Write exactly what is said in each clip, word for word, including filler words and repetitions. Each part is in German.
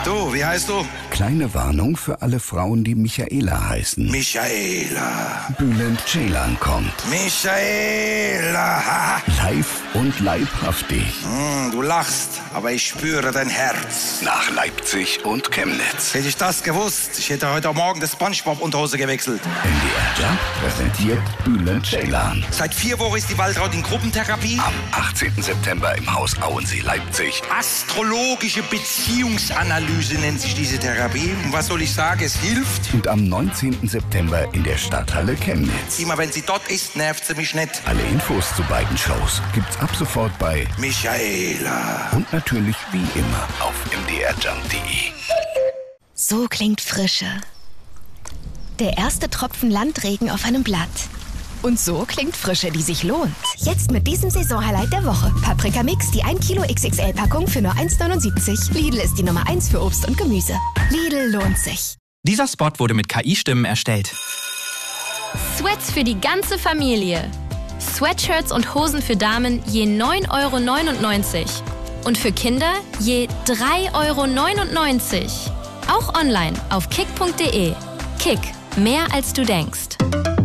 Du, wie heißt du? Kleine Warnung für alle Frauen, die Michaela heißen. Michaela. Bülent Ceylan kommt. Michaela. Live und leibhaftig. Mm, du lachst, aber ich spüre dein Herz. Nach Leipzig und Chemnitz. Hätte ich das gewusst, ich hätte heute Morgen das SpongeBob-Unterhose gewechselt. M D R Jump präsentiert Bülent Ceylan. Seit vier Wochen ist die Waltraud in Gruppentherapie. Am achtzehnten September im Haus Auensee, Leipzig. Astrologische Beziehungsanalyse nennt sich diese Therapie. Und was soll ich sagen, es hilft. Und am neunzehnten September in der Stadthalle Chemnitz. Immer wenn sie dort ist, nervt sie mich nicht. Alle Infos zu beiden Shows gibt's ab sofort bei Michaela. Und natürlich wie immer auf m d r jump punkt d e. So klingt Frische. Der erste Tropfen Landregen auf einem Blatt. Und so klingt Frische, die sich lohnt. Jetzt mit diesem Saisonhighlight der Woche. Paprika Mix, die ein Kilo X X L-Packung für nur eins neunundsiebzig. Lidl ist die Nummer eins für Obst und Gemüse. Lidl lohnt sich. Dieser Spot wurde mit K I-Stimmen erstellt. Sweats für die ganze Familie. Sweatshirts und Hosen für Damen je neun Euro neunundneunzig. Und für Kinder je drei Euro neunundneunzig. Auch online auf kick punkt de. Kick, mehr als du denkst.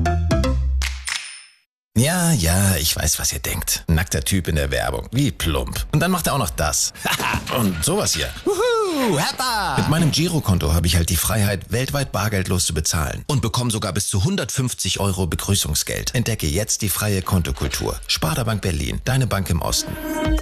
Ja, ja, ich weiß, was ihr denkt. Nackter Typ in der Werbung. Wie plump. Und dann macht er auch noch das. Und sowas hier. Wuhu, Heppa! Mit meinem Girokonto habe ich halt die Freiheit, weltweit bargeldlos zu bezahlen. Und bekomme sogar bis zu hundertfünfzig Euro Begrüßungsgeld. Entdecke jetzt die freie Kontokultur. Sparda Bank Berlin, deine Bank im Osten.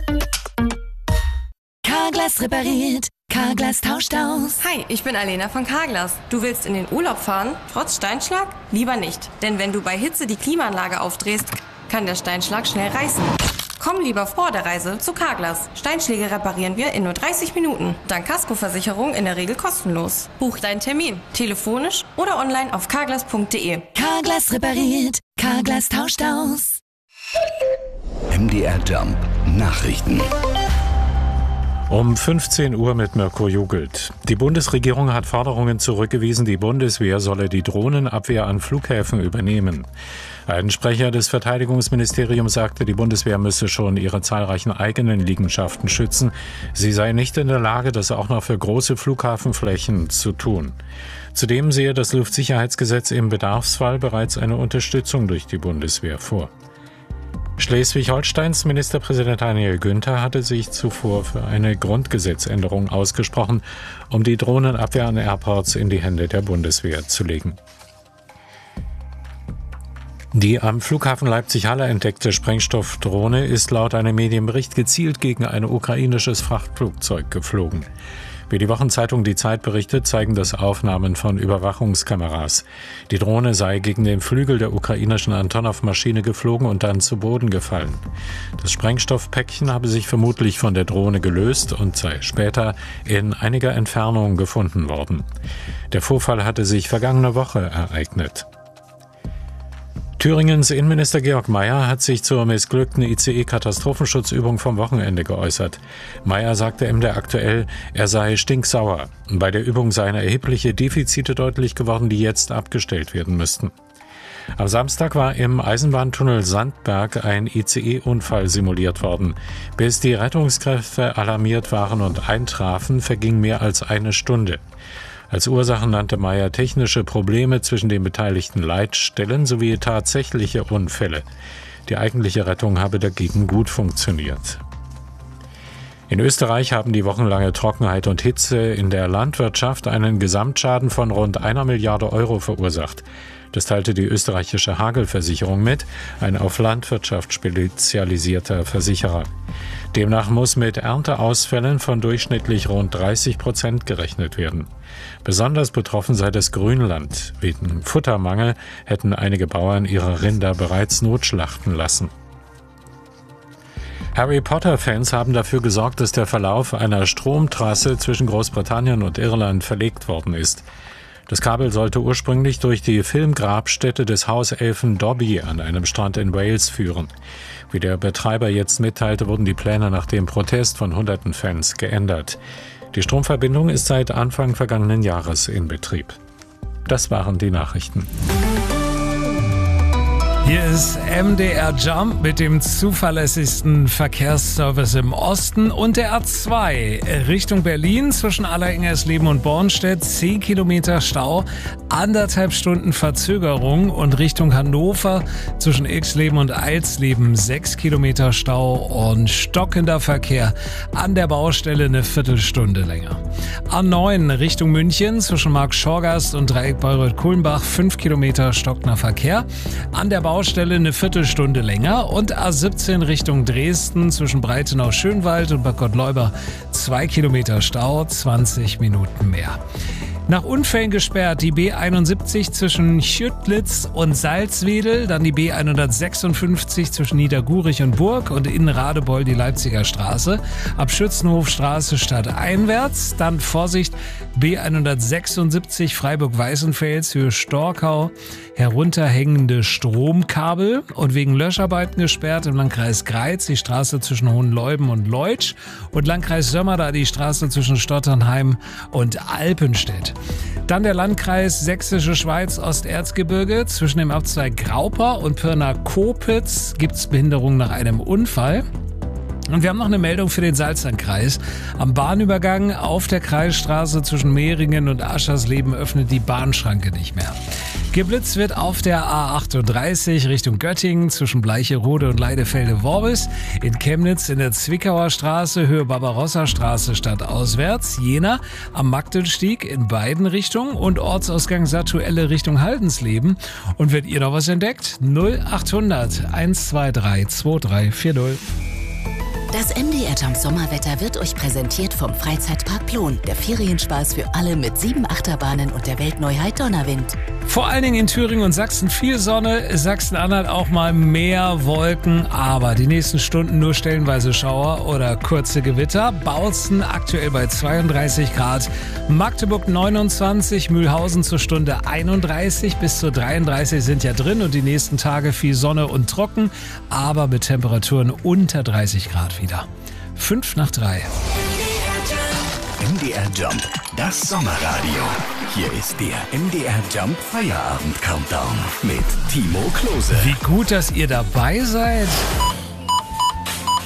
Carglass repariert. Carglass tauscht aus. Hi, ich bin Alena von Carglass. Du willst in den Urlaub fahren, trotz Steinschlag? Lieber nicht. Denn wenn du bei Hitze die Klimaanlage aufdrehst, kann der Steinschlag schnell reißen. Komm lieber vor der Reise zu Carglass. Steinschläge reparieren wir in nur dreißig Minuten. Dank Kaskoversicherung in der Regel kostenlos. Buch deinen Termin, telefonisch oder online auf carglass punkt de. Carglass repariert. Carglass tauscht aus. M D R Jump Nachrichten. Um fünfzehn Uhr mit Mirko Jugelt. Die Bundesregierung hat Forderungen zurückgewiesen, die Bundeswehr solle die Drohnenabwehr an Flughäfen übernehmen. Ein Sprecher des Verteidigungsministeriums sagte, die Bundeswehr müsse schon ihre zahlreichen eigenen Liegenschaften schützen. Sie sei nicht in der Lage, das auch noch für große Flughafenflächen zu tun. Zudem sehe das Luftsicherheitsgesetz im Bedarfsfall bereits eine Unterstützung durch die Bundeswehr vor. Schleswig-Holsteins Ministerpräsident Daniel Günther hatte sich zuvor für eine Grundgesetzänderung ausgesprochen, um die Drohnenabwehr an Airports in die Hände der Bundeswehr zu legen. Die am Flughafen Leipzig-Halle entdeckte Sprengstoffdrohne ist laut einem Medienbericht gezielt gegen ein ukrainisches Frachtflugzeug geflogen. Wie die Wochenzeitung Die Zeit berichtet, zeigen das Aufnahmen von Überwachungskameras. Die Drohne sei gegen den Flügel der ukrainischen Antonov-Maschine geflogen und dann zu Boden gefallen. Das Sprengstoffpäckchen habe sich vermutlich von der Drohne gelöst und sei später in einiger Entfernung gefunden worden. Der Vorfall hatte sich vergangene Woche ereignet. Thüringens Innenminister Georg Mayer hat sich zur missglückten I C E-Katastrophenschutzübung vom Wochenende geäußert. Mayer sagte M D R aktuell, er sei stinksauer. Bei der Übung seien erhebliche Defizite deutlich geworden, die jetzt abgestellt werden müssten. Am Samstag war im Eisenbahntunnel Sandberg ein I C E-Unfall simuliert worden. Bis die Rettungskräfte alarmiert waren und eintrafen, verging mehr als eine Stunde. Als Ursachen nannte Mayer technische Probleme zwischen den beteiligten Leitstellen sowie tatsächliche Unfälle. Die eigentliche Rettung habe dagegen gut funktioniert. In Österreich haben die wochenlange Trockenheit und Hitze in der Landwirtschaft einen Gesamtschaden von rund einer Milliarde Euro verursacht. Das teilte die österreichische Hagelversicherung mit, ein auf Landwirtschaft spezialisierter Versicherer. Demnach muss mit Ernteausfällen von durchschnittlich rund dreißig Prozent gerechnet werden. Besonders betroffen sei das Grünland. Wegen Futtermangel hätten einige Bauern ihre Rinder bereits notschlachten lassen. Harry Potter-Fans haben dafür gesorgt, dass der Verlauf einer Stromtrasse zwischen Großbritannien und Irland verlegt worden ist. Das Kabel sollte ursprünglich durch die Filmgrabstätte des Hauselfen Dobby an einem Strand in Wales führen. Wie der Betreiber jetzt mitteilte, wurden die Pläne nach dem Protest von hunderten Fans geändert. Die Stromverbindung ist seit Anfang vergangenen Jahres in Betrieb. Das waren die Nachrichten. Hier ist M D R Jump mit dem zuverlässigsten Verkehrsservice im Osten und der A zwei Richtung Berlin zwischen Alleringers-Leben und Bornstedt. zehn Kilometer Stau, anderthalb Stunden Verzögerung, und Richtung Hannover zwischen Ilksleben und Eilsleben sechs Kilometer Stau und stockender Verkehr an der Baustelle eine Viertelstunde länger. A neun Richtung München zwischen Markt-Schorgast und Dreieck Bayreuth-Kulmbach fünf Kilometer stockender Verkehr. An der Baustelle eine Viertelstunde länger, und A siebzehn Richtung Dresden zwischen Breitenau-Schönwald und Bad Gottleuba zwei Kilometer Stau, zwanzig Minuten mehr. Nach Unfällen gesperrt die B einundsiebzig zwischen Schüttlitz und Salzwedel, dann die B hundertsechsundfünfzig zwischen Niedergurich und Burg und in Radebeul die Leipziger Straße, ab Schützenhofstraße stadteinwärts, dann Vorsicht B hundertsechsundsiebzig Freiburg-Weißenfels Höhe Storkau, herunterhängende Stromkabel, und wegen Löscharbeiten gesperrt im Landkreis Greiz die Straße zwischen Hohenleuben und Leutsch und Landkreis Sömmerda die Straße zwischen Stotternheim und Alpenstedt. Dann der Landkreis Sächsische Schweiz Osterzgebirge zwischen dem Abzweig Grauper und Pirna-Kopitz gibt es Behinderung nach einem Unfall. Und wir haben noch eine Meldung für den Salzlandkreis. Am Bahnübergang auf der Kreisstraße zwischen Mehringen und Aschersleben öffnet die Bahnschranke nicht mehr. Geblitzt wird auf der A achtunddreißig Richtung Göttingen zwischen Bleicherode und Leidefelde-Worbis, in Chemnitz in der Zwickauer Straße Höhe Barbarossa-Straße stadtauswärts, Jena am Magdenstieg in beiden Richtungen und Ortsausgang Satuelle Richtung Haldensleben. Und wird ihr noch was entdeckt? null achthundert eins zwei drei zwei drei vier null. Das M D R Jump Sommerwetter wird euch präsentiert vom Freizeitpark Plon. Der Ferienspaß für alle mit sieben Achterbahnen und der Weltneuheit Donnerwind. Vor allen Dingen in Thüringen und Sachsen viel Sonne, Sachsen-Anhalt auch mal mehr Wolken, aber die nächsten Stunden nur stellenweise Schauer oder kurze Gewitter. Bautzen aktuell bei zweiunddreißig Grad, Magdeburg neunundzwanzig, Mühlhausen zur Stunde einunddreißig, bis zu dreiunddreißig sind ja drin, und die nächsten Tage viel Sonne und trocken, aber mit Temperaturen unter dreißig Grad wieder. Fünf nach drei. M D R Jump, das Sommerradio. Hier ist der M D R Jump Feierabend Countdown mit Timo Klose. Wie gut, dass ihr dabei seid.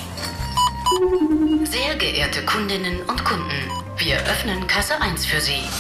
Sehr geehrte Kundinnen und Kunden, wir öffnen Kasse eins für Sie.